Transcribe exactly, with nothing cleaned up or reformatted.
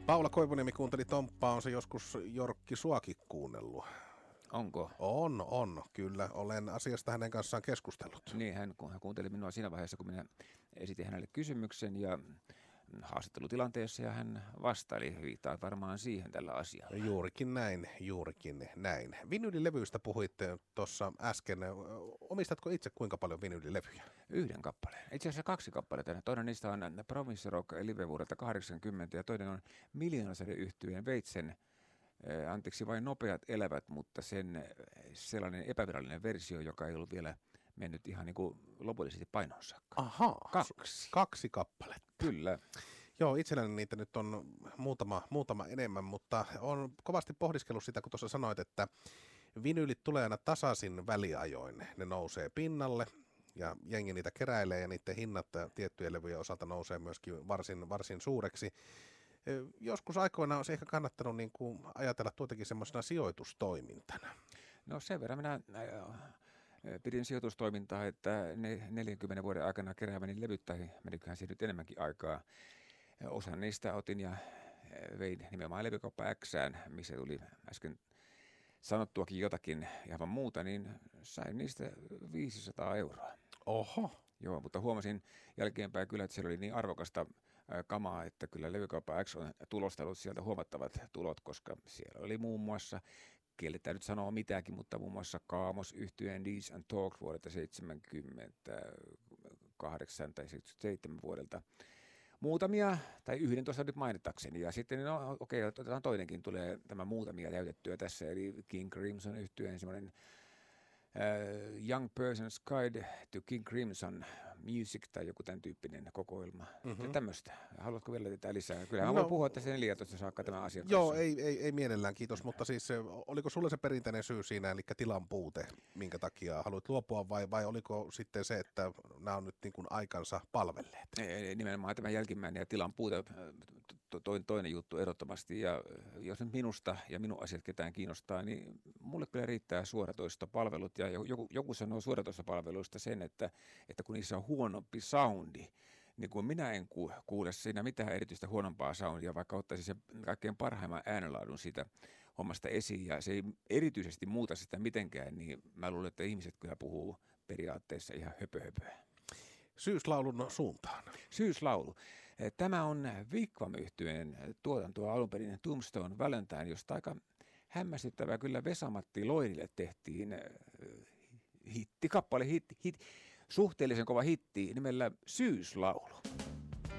Paula Koivuniemi kuunteli Tomppaa, on se joskus Jorkki suakin kuunnellut. Onko? On, on, kyllä. Olen asiasta hänen kanssaan keskustellut. Niin, hän, hän kuunteli minua siinä vaiheessa, kun minä esitin hänelle kysymyksen ja haastattelutilanteessa ja hän vastaili, viittaa varmaan siihen tällä asialla. Juurikin näin, juurikin näin. Vinyylilevyistä puhuitte tuossa äsken. Omistatko itse kuinka paljon vinyylilevyjä? Yhden kappaleen. Itse asiassa kaksi kappaletta. Toinen niistä on Province Rock live vuodelta kahdeksankymmentä ja toinen on Miljoonasäde-yhtyeen Veitsen, anteeksi vain nopeat elävät, mutta sen sellainen epävirallinen versio, joka ei ollut vielä mennyt ihan niin kuin lopullisesti painoon saakka. Ahaa. Kaksi. Kaksi kappaletta. Kyllä. Joo, itselläni niitä nyt on muutama, muutama enemmän, mutta on kovasti pohdiskellut sitä, kun tuossa sanoit, että vinyylit tulee aina tasaisin väliajoin. Ne nousee pinnalle ja jengi niitä keräilee ja niiden hinnat tiettyjen levyjen osalta nousee myöskin varsin, varsin suureksi. Joskus aikoinaan olisi ehkä kannattanut niin kuin ajatella tuotakin semmoisena sijoitustoimintana. No sen verran minä pidin sijoitustoimintaa, että ne neljänkymmenen vuoden aikana kerääväni levyt, tai meniköhän siitä nyt enemmänkin aikaa. Osan niistä otin ja vein nimenomaan levykauppa Xään, missä tuli äsken sanottuakin jotakin ihan muuta, niin sain niistä viisisataa euroa. Oho. Joo, mutta huomasin jälkeenpäin kyllä, että siellä oli niin arvokasta kamaa, että kyllä levykauppa X on tulostanut sieltä huomattavat tulot, koska siellä oli muun muassa, kielletään nyt sanoa mitäkin, mutta muun muassa Kaamos yhtyeen Deeds and Talks vuodelta seitsemänkymmentäkahdeksan tai seitsemänkymmentäseitsemän vuodelta. Muutamia, tai yhden tuossa nyt mainitakseni, ja sitten no okei, okay, otetaan toinenkin, tulee tämä muutamia täytettyä tässä, eli King Crimson yhtyeen semmoinen Uh, Young Person's Guide to King Crimson Music tai joku tämän tyyppinen kokoelma. Mm-hmm. Tämmöistä. Haluatko vielä tätä lisää? Kyllähän no, voi puhua tässä neljätoista saakka tämän asian Joo, ei, ei, ei mielellään, kiitos. Mutta siis oliko sulle se perinteinen syy siinä, eli tilan puute, minkä takia haluat luopua, vai, vai oliko sitten se, että nämä on nyt niin kuin aikansa palvelleet? Ei, nimenomaan tämä jälkimmäinen ja tilan puute, to, to, toinen juttu ehdottomasti. Ja jos nyt minusta ja minun asiat ketään kiinnostaa, niin mulle kyllä riittää suoratoistopalvelut. Ja joku, joku sanoo suoratoistopalveluista sen, että, että kun niissä on huonompi soundi, niin kun minä en kuule siinä mitään erityistä huonompaa soundia, vaikka ottaisi sen kaikkein parhaimman äänenlaadun siitä hommasta esiin, ja se ei erityisesti muuta sitä mitenkään, niin mä luulen, että ihmiset kyllä puhuu periaatteessa ihan höpö-höpöä. Syyslaulun suuntaan. Syyslaulu. Tämä on Wigwam-yhtyeen tuotantoa alun perin Tombstone Valentine, josta aika hämmästyttävää kyllä Vesa-Matti Loirille tehtiin hitti, kappale hitti, hit, suhteellisen kova hitti nimellä Syyslaulu.